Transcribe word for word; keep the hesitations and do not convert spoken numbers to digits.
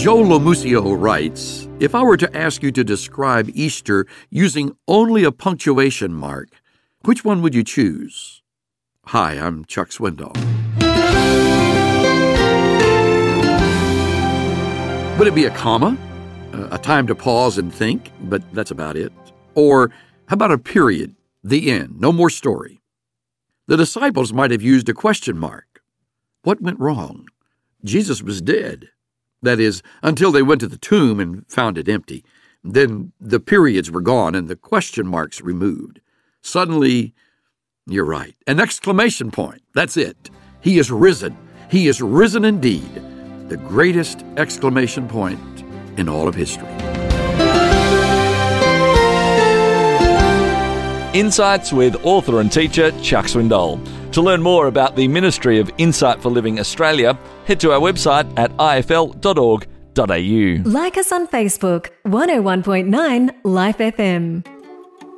Joe Lomusio writes, if I were to ask you to describe Easter using only a punctuation mark, which one would you choose? Hi, I'm Chuck Swindoll. Would it be a comma? A time to pause and think, but that's about it? Or how about a period? The end. No more story. The disciples might have used a question mark. What went wrong? Jesus was dead. That is, until they went to the tomb and found it empty. Then the periods were gone and the question marks removed. Suddenly, you're right, an exclamation point. That's it. He is risen. He is risen indeed. The greatest exclamation point in all of history. Insights with author and teacher Chuck Swindoll. To learn more about the Ministry of Insight for Living Australia, head to our website at i f l dot org dot a u. Like us on Facebook, one oh one point nine Life F M.